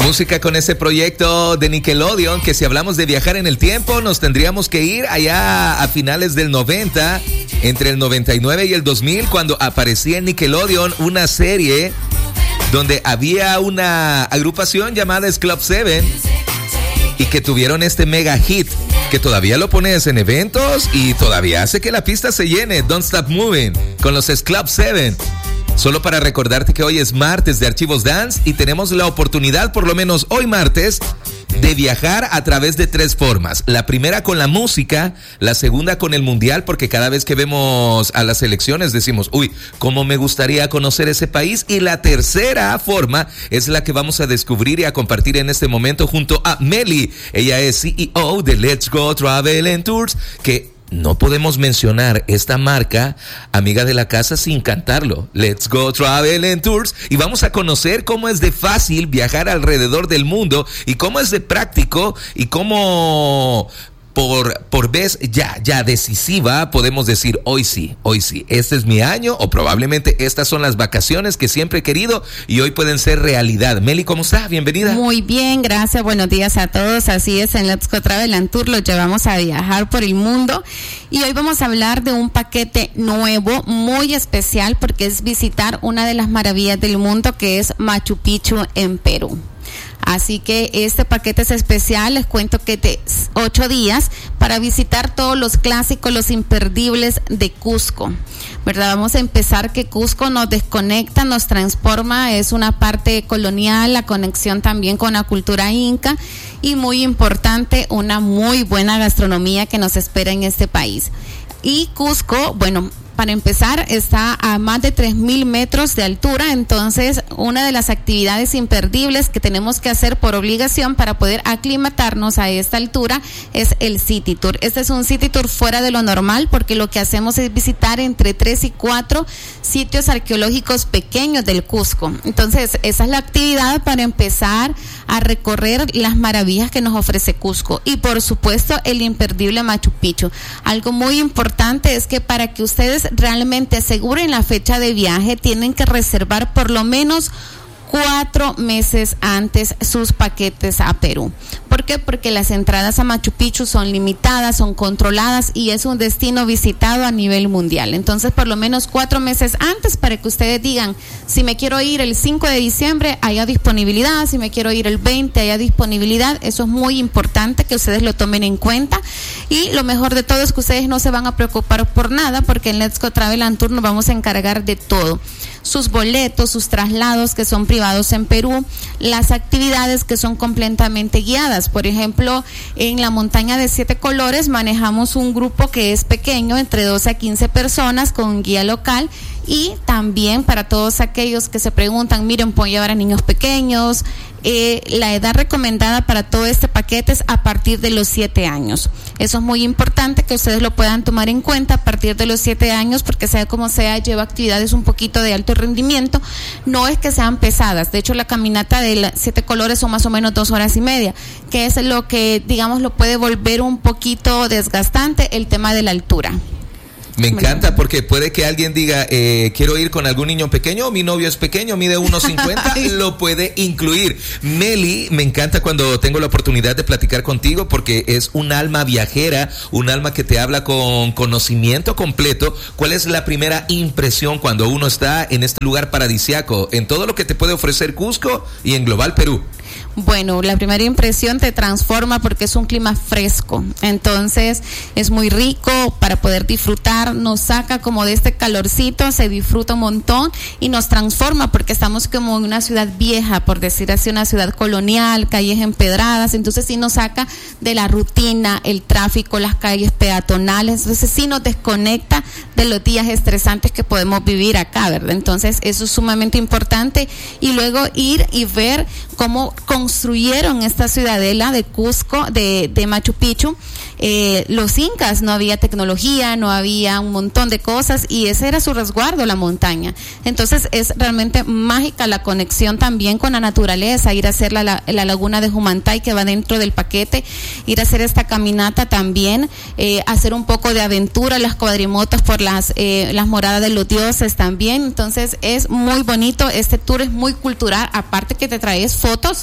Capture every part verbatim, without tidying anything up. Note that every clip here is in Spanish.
Música con ese proyecto de Nickelodeon, que si hablamos de viajar en el tiempo, nos tendríamos que ir allá a finales del noventa, entre el noventa y nueve y el dos mil, cuando aparecía en Nickelodeon una serie donde había una agrupación llamada Club Seven y que tuvieron este mega hit, que todavía lo pones en eventos y todavía hace que la pista se llene. Don't Stop Moving con los Club Seven. Solo para recordarte que hoy es martes de Archivos Dance y tenemos la oportunidad, por lo menos hoy martes, de viajar a través de tres formas. La primera con la música, la segunda con el mundial, porque cada vez que vemos a las selecciones decimos, uy, cómo me gustaría conocer ese país. Y la tercera forma es la que vamos a descubrir y a compartir en este momento junto a Meli. Ella es C E O de Let's Go Travel and Tours, que no podemos mencionar esta marca, amiga de la casa, sin cantarlo. Let's Go Travel and Tours. Y vamos a conocer cómo es de fácil viajar alrededor del mundo y cómo es de práctico y cómo por, por vez ya, ya decisiva podemos decir hoy sí, hoy sí. Este es mi año o probablemente estas son las vacaciones que siempre he querido y hoy pueden ser realidad. Meli, ¿cómo estás? Bienvenida. Muy bien, gracias. Buenos días a todos. Así es, en Let's Go Travel and Tour los llevamos a viajar por el mundo y hoy vamos a hablar de un paquete nuevo, muy especial, porque es visitar una de las maravillas del mundo, que es Machu Picchu en Perú. Así que este paquete es especial, les cuento que de ocho días para visitar todos los clásicos, los imperdibles de Cusco, ¿verdad? Vamos a empezar que Cusco nos desconecta, nos transforma, es una parte colonial, la conexión también con la cultura inca y muy importante, una muy buena gastronomía que nos espera en este país. Y Cusco, bueno, para empezar, está a más de tres mil metros de altura, entonces una de las actividades imperdibles que tenemos que hacer por obligación para poder aclimatarnos a esta altura es el City Tour. Este es un City Tour fuera de lo normal porque lo que hacemos es visitar entre tres y cuatro sitios arqueológicos pequeños del Cusco. Entonces, esa es la actividad para empezar a recorrer las maravillas que nos ofrece Cusco y por supuesto el imperdible Machu Picchu. Algo muy importante es que para que ustedes realmente aseguren la fecha de viaje tienen que reservar por lo menos cuatro meses antes sus paquetes a Perú. ¿Por qué? Porque las entradas a Machu Picchu son limitadas, son controladas y es un destino visitado a nivel mundial. Entonces, por lo menos cuatro meses antes para que ustedes digan, si me quiero ir el cinco de diciembre, haya disponibilidad, si me quiero ir el veinte, haya disponibilidad. Eso es muy importante que ustedes lo tomen en cuenta. Y lo mejor de todo es que ustedes no se van a preocupar por nada porque en Let's Go Travel and Tour nos vamos a encargar de todo. Sus boletos, sus traslados que son privados en Perú, las actividades que son completamente guiadas. Por ejemplo, en la montaña de siete colores manejamos un grupo que es pequeño, entre doce a quince personas con guía local. Y también para todos aquellos que se preguntan, miren, ¿puedo llevar a niños pequeños? Eh, la edad recomendada para todo este paquete es a partir de los siete años. Eso es muy importante que ustedes lo puedan tomar en cuenta a partir de los siete años, porque sea como sea, lleva actividades un poquito de alto rendimiento. No es que sean pesadas. De hecho, la caminata de las siete colores son más o menos dos horas y media, que es lo que, digamos, lo puede volver un poquito desgastante el tema de la altura. Me encanta porque puede que alguien diga, eh, quiero ir con algún niño pequeño, mi novio es pequeño, mide uno cincuenta, lo puede incluir. Meli, me encanta cuando tengo la oportunidad de platicar contigo porque es un alma viajera, un alma que te habla con conocimiento completo. ¿Cuál es la primera impresión cuando uno está en este lugar paradisiaco, en todo lo que te puede ofrecer Cusco y en global Perú? Bueno, la primera impresión te transforma porque es un clima fresco, entonces es muy rico para poder disfrutar, nos saca como de este calorcito, se disfruta un montón y nos transforma porque estamos como en una ciudad vieja, por decir así, una ciudad colonial, calles empedradas, entonces sí nos saca de la rutina, el tráfico, las calles peatonales, entonces sí nos desconecta de los días estresantes que podemos vivir acá, ¿verdad? Entonces eso es sumamente importante y luego ir y ver cómo construyeron esta ciudadela de Cusco, de, de Machu Picchu. Eh, los incas, no había tecnología, no había un montón de cosas y ese era su resguardo, la montaña. Entonces es realmente mágica la conexión también con la naturaleza, ir a hacer la, la, la laguna de Humantay que va dentro del paquete, ir a hacer esta caminata también, eh, hacer un poco de aventura, las cuadrimotos por las, eh, las moradas de los dioses también. Entonces es muy bonito, este tour es muy cultural, aparte que te traes fotos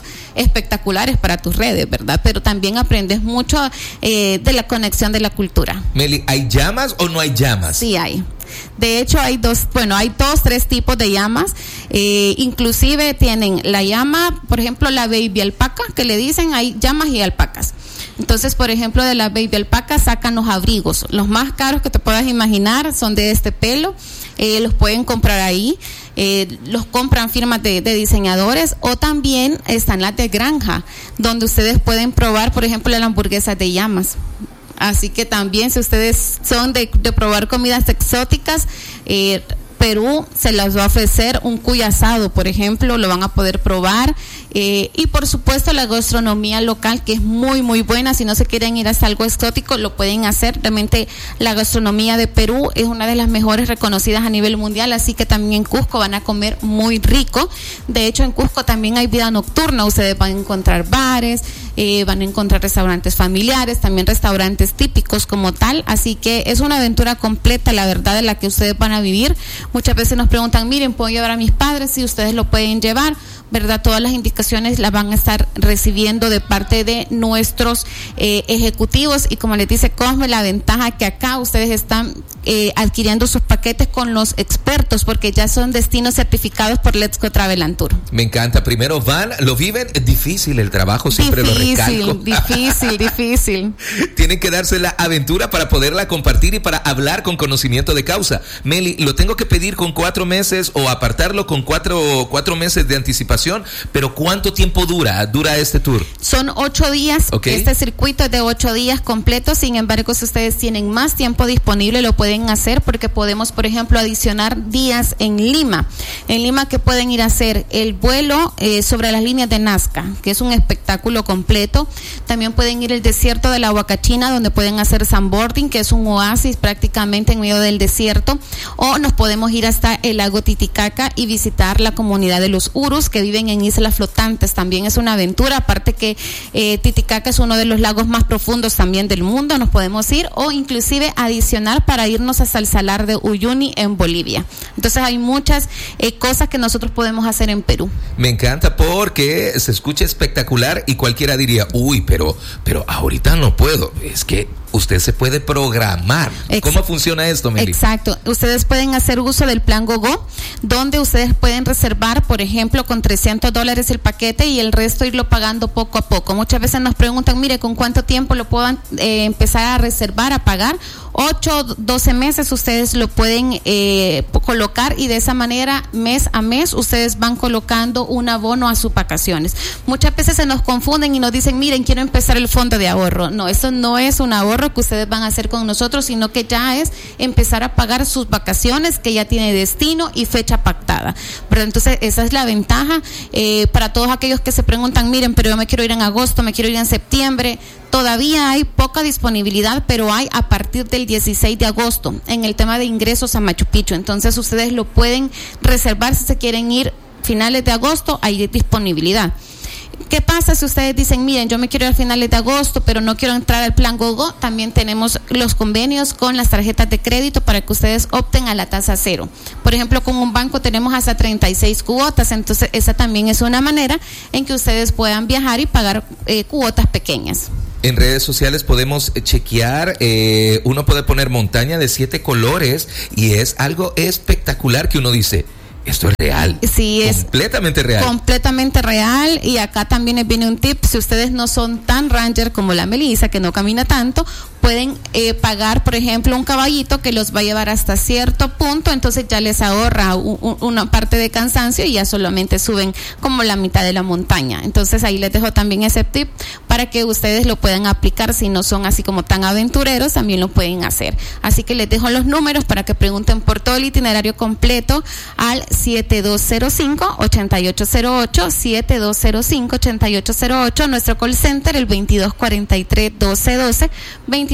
espectaculares para tus redes, ¿verdad? Pero también aprendes mucho eh, de la conexión de la cultura. Meli, ¿hay llamas o no hay llamas? Sí hay. De hecho hay dos, bueno, hay dos, tres tipos de llamas, eh, inclusive tienen la llama, por ejemplo, la baby alpaca, que le dicen, hay llamas y alpacas. Entonces, por ejemplo, de la baby alpaca sacan los abrigos, los más caros que te puedas imaginar son de este pelo, eh, los pueden comprar ahí, eh, los compran firmas de, de diseñadores, o también están las de granja, donde ustedes pueden probar, por ejemplo, las hamburguesas de llamas. Así que también, si ustedes son de, de probar comidas exóticas, eh, Perú se las va a ofrecer un cuy asado, por ejemplo, lo van a poder probar. Eh, y por supuesto la gastronomía local, que es muy muy buena. Si no se quieren ir hasta algo exótico, lo pueden hacer. Realmente la gastronomía de Perú es una de las mejores reconocidas a nivel mundial, así que también en Cusco van a comer muy rico. De hecho, en Cusco también hay vida nocturna, ustedes van a encontrar bares, eh, van a encontrar restaurantes familiares, también restaurantes típicos como tal, así que es una aventura completa, la verdad, de la que ustedes van a vivir. Muchas veces nos preguntan, miren, ¿puedo llevar a mis padres? Sí, ustedes lo pueden llevar, ¿verdad? Todas las indicaciones las van a estar recibiendo de parte de nuestros eh, ejecutivos, y como les dice Cosme, la ventaja que acá ustedes están eh, adquiriendo sus paquetes con los expertos, porque ya son destinos certificados por Let's Go Travel and Tour. Me encanta. Primero van, lo viven, es difícil el trabajo, siempre difícil, lo recalco. Difícil, difícil. Tienen que darse la aventura para poderla compartir y para hablar con conocimiento de causa. Meli, ¿lo tengo que pedir con cuatro meses o apartarlo con cuatro, cuatro meses de anticipación? Pero ¿cuánto tiempo dura, dura este tour? Son ocho días, okay. Este circuito es de ocho días completos. Sin embargo, si ustedes tienen más tiempo disponible, lo pueden hacer, porque podemos, por ejemplo, adicionar días en Lima. En Lima, que pueden ir a hacer el vuelo eh, sobre las líneas de Nazca, que es un espectáculo completo. También pueden ir al desierto de la Huacachina, donde pueden hacer sandboarding, que es un oasis prácticamente en medio del desierto. O nos podemos ir hasta el lago Titicaca y visitar la comunidad de los Urus, que viven en islas flotantes. También es una aventura, aparte que eh, Titicaca es uno de los lagos más profundos también del mundo. Nos podemos ir, o inclusive adicional para irnos hasta el Salar de Uyuni en Bolivia. Entonces hay muchas eh, cosas que nosotros podemos hacer en Perú. Me encanta porque se escucha espectacular y cualquiera diría, uy, pero, pero ahorita no puedo. Es que usted se puede programar. Exacto. ¿Cómo funciona esto, Meli? Exacto. Ustedes pueden hacer uso del plan GoGo, donde ustedes pueden reservar, por ejemplo, con trescientos dólares el paquete y el resto irlo pagando poco a poco. Muchas veces nos preguntan, mire, ¿con cuánto tiempo lo puedo eh, empezar a reservar, a pagar? ocho, doce meses ustedes lo pueden eh, colocar, y de esa manera, mes a mes, ustedes van colocando un abono a sus vacaciones. Muchas veces se nos confunden y nos dicen, miren, quiero empezar el fondo de ahorro. No, eso no es un ahorro que ustedes van a hacer con nosotros, sino que ya es empezar a pagar sus vacaciones, que ya tiene destino y fecha pactada. Pero entonces esa es la ventaja eh, para todos aquellos que se preguntan, miren, pero yo me quiero ir en agosto, me quiero ir en septiembre. Todavía hay poca disponibilidad, pero hay a partir del dieciséis de agosto en el tema de ingresos a Machu Picchu. Entonces ustedes lo pueden reservar si se quieren ir finales de agosto, hay disponibilidad. ¿Qué pasa si ustedes dicen, miren, yo me quiero ir a finales de agosto, pero no quiero entrar al plan GoGo? También tenemos los convenios con las tarjetas de crédito para que ustedes opten a la tasa cero. Por ejemplo, con un banco tenemos hasta treinta y seis cuotas, entonces esa también es una manera en que ustedes puedan viajar y pagar eh, cuotas pequeñas. En redes sociales podemos chequear, eh, uno puede poner montaña de siete colores y es algo espectacular que uno dice, esto es real. Sí, es completamente real. Completamente real. Y acá también viene un tip: si ustedes no son tan ranger como la Melissa, que no camina tanto, pueden eh, pagar, por ejemplo, un caballito que los va a llevar hasta cierto punto, entonces ya les ahorra un, un, una parte de cansancio y ya solamente suben como la mitad de la montaña. Entonces ahí les dejo también ese tip para que ustedes lo puedan aplicar. Si no son así como tan aventureros, también lo pueden hacer. Así que les dejo los números para que pregunten por todo el itinerario completo al siete dos cero cinco, ocho ocho cero ocho, siete dos cero cinco, ocho ocho cero ocho, nuestro call center el veintidós cuarenta y tres, doce doce, veintidós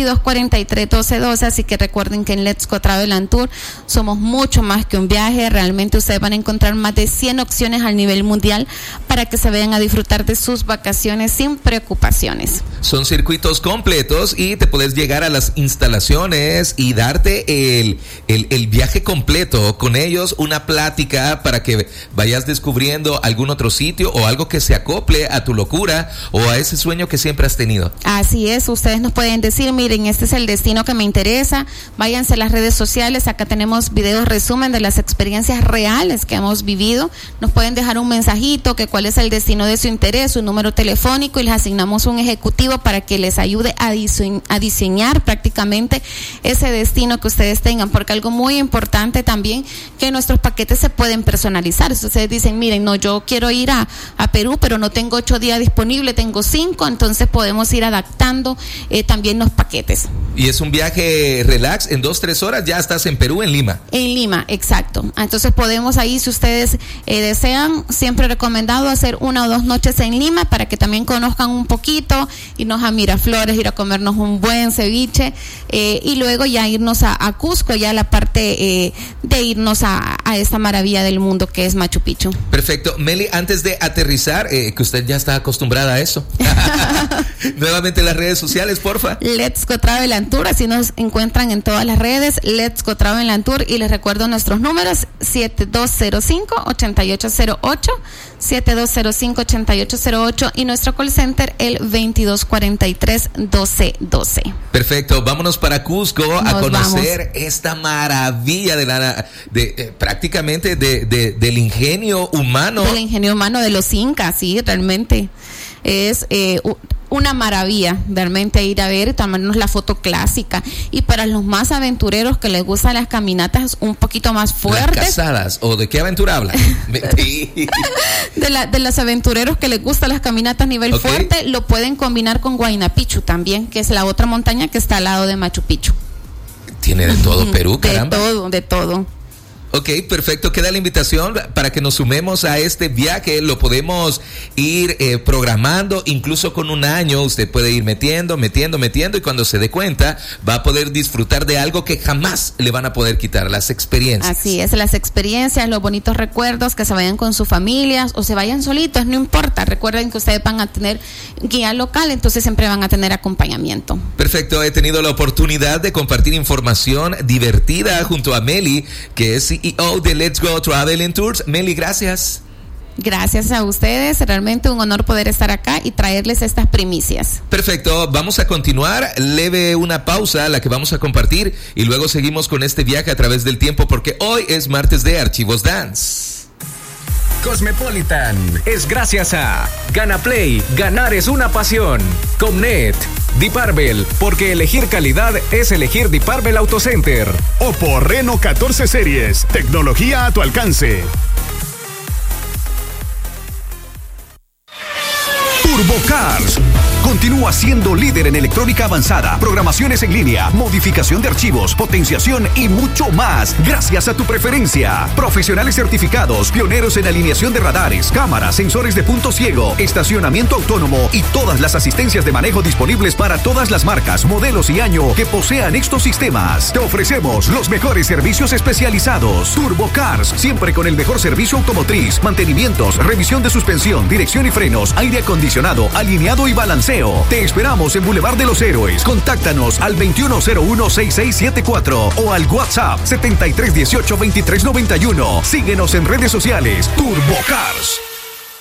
veintidós cuarenta y tres, doce doce, así que recuerden que en Let's Go Travel and Tour somos mucho más que un viaje. Realmente ustedes van a encontrar más de cien opciones a nivel mundial para que se vayan a disfrutar de sus vacaciones sin preocupaciones. Son circuitos completos y te puedes llegar a las instalaciones y darte el, el, el viaje completo con ellos, una plática para que vayas descubriendo algún otro sitio o algo que se acople a tu locura o a ese sueño que siempre has tenido. Así es, ustedes nos pueden decir, miren, este es el destino que me interesa, váyanse a las redes sociales, acá tenemos videos resumen de las experiencias reales que hemos vivido, nos pueden dejar un mensajito que cuál es el destino de su interés, su número telefónico y les asignamos un ejecutivo para que les ayude a, dise- a diseñar prácticamente ese destino que ustedes tengan, porque algo muy importante también, que nuestros paquetes se pueden personalizar. Si ustedes dicen, miren, no, yo quiero ir a, a Perú, pero no tengo ocho días disponibles, tengo cinco, entonces podemos ir adaptando eh, también los paquetes. Y es un viaje relax, en dos, tres horas ya estás en Perú, en Lima. En Lima, exacto. Entonces podemos ahí, si ustedes eh, desean, siempre recomendado hacer una o dos noches en Lima para que también conozcan un poquito, irnos a Miraflores, ir a comernos un buen ceviche eh, y luego ya irnos a, a Cusco, ya la parte eh, de irnos a, a esta maravilla del mundo que es Machu Picchu. Perfecto. Meli, antes de aterrizar, eh, que usted ya está acostumbrada a eso, nuevamente las redes sociales, porfa. Let's Go Travel and Tour, así nos encuentran en todas las redes, Let's Go Travel and Tour, y les recuerdo nuestros números, siete dos cero cinco, ocho ocho cero ocho, siete dos cero cinco, ocho ocho cero ocho, y nuestro call center el veintidós cuarenta y tres, doce doce. Perfecto, vámonos para Cusco Nos a conocer vamos. esta maravilla de la de, eh, prácticamente de, de, del ingenio humano. Del ingenio humano de los incas, sí, realmente es eh, una maravilla realmente ir a ver, tomarnos la foto clásica, y para los más aventureros que les gustan las caminatas un poquito más fuertes. Las casadas, ¿o de qué aventura habla? de, la, de los aventureros que les gustan las caminatas a nivel okay. fuerte, lo pueden combinar con Huayna Picchu también, que es la otra montaña que está al lado de Machu Picchu. Tiene de todo Perú, caramba. De todo, de todo. Ok, perfecto. Queda la invitación para que nos sumemos a este viaje. Lo podemos ir eh, programando, incluso con un año. Usted puede ir metiendo, metiendo, metiendo, y cuando se dé cuenta va a poder disfrutar de algo que jamás le van a poder quitar, las experiencias. Así es, las experiencias, los bonitos recuerdos, que se vayan con sus familias o se vayan solitos, no importa. Recuerden que ustedes van a tener guía local, entonces siempre van a tener acompañamiento. Perfecto, he tenido la oportunidad de compartir información divertida junto a Meli, que es C E O de Let's Go Travel and Tours. Meli, gracias. Gracias a ustedes, realmente un honor poder estar acá y traerles estas primicias. Perfecto, vamos a continuar, leve una pausa la que vamos a compartir y luego seguimos con este viaje a través del tiempo, porque hoy es martes de Archivos Dance. Cosmopolitan es gracias a Gana Play, ganar es una pasión. Comnet, Deep Arbel, porque elegir calidad es elegir Deep Arbel Auto Center. Oppo Reno catorce series, tecnología a tu alcance. TurboCars continúa siendo líder en electrónica avanzada, programaciones en línea, modificación de archivos, potenciación y mucho más, gracias a tu preferencia. Profesionales certificados, pioneros en alineación de radares, cámaras, sensores de punto ciego, estacionamiento autónomo y todas las asistencias de manejo disponibles para todas las marcas, modelos y año que posean estos sistemas. Te ofrecemos los mejores servicios especializados. TurboCars, siempre con el mejor servicio automotriz, mantenimientos, revisión de suspensión, dirección y frenos, aire acondicionado, alineado y balanceo. Te esperamos en Boulevard de los Héroes. Contáctanos al veintiuno cero uno, sesenta y seis setenta y cuatro o al WhatsApp setenta y tres dieciocho, veintitrés noventa y uno. Síguenos en redes sociales. TurboCars.